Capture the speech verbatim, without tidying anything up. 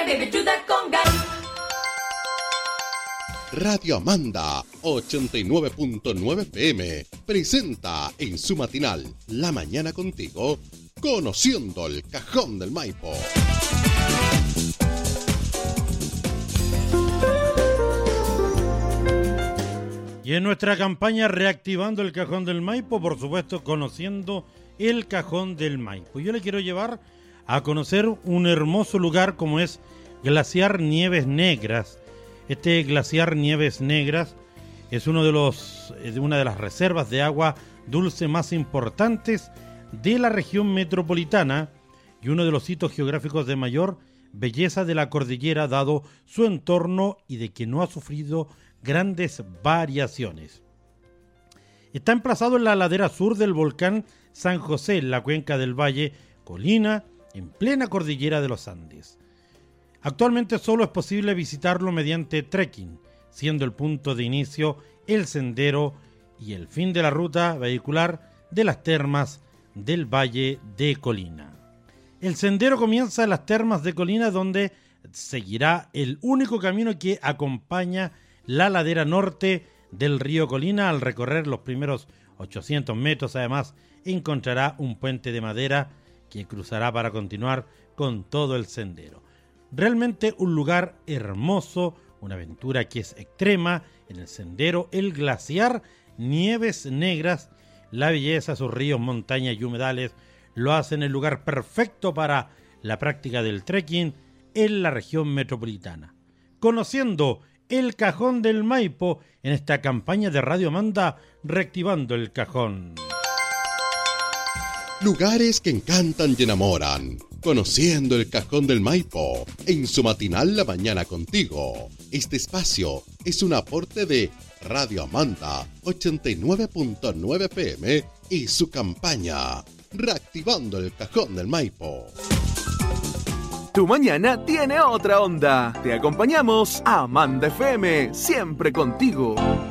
give it to that conga. Radio Amanda ochenta y nueve punto nueve F M presenta en su matinal La Mañana Contigo, Conociendo el Cajón del Maipo. Y en nuestra campaña Reactivando el Cajón del Maipo, por supuesto, conociendo el Cajón del Maipo. Yo le quiero llevar a conocer un hermoso lugar como es Glaciar Nieves Negras. Este glaciar Nieves Negras es uno de los, es una de las reservas de agua dulce más importantes de la región metropolitana y uno de los sitios geográficos de mayor belleza de la cordillera, dado su entorno y de que no ha sufrido grandes variaciones. Está emplazado en la ladera sur del volcán San José, en la cuenca del Valle Colina, en plena cordillera de los Andes. Actualmente solo es posible visitarlo mediante trekking, siendo el punto de inicio el sendero y el fin de la ruta vehicular de las termas del Valle de Colina. El sendero comienza en las termas de Colina, donde seguirá el único camino que acompaña la ladera norte del río Colina. Al recorrer los primeros ochocientos metros, además, encontrará un puente de madera que cruzará para continuar con todo el sendero. Realmente un lugar hermoso, una aventura que es extrema en el sendero, el glaciar Nieves Negras. La belleza, sus ríos, montañas y humedales lo hacen el lugar perfecto para la práctica del trekking en la región metropolitana. Conociendo el Cajón del Maipo en esta campaña de Radio Amanda, Reactivando el Cajón. Lugares que encantan y enamoran. Conociendo el Cajón del Maipo en su matinal La Mañana Contigo. Este espacio es un aporte de Radio Amanda ochenta y nueve punto nueve F M y su campaña Reactivando el Cajón del Maipo. Tu mañana tiene otra onda. Te acompañamos a Amanda F M, siempre contigo.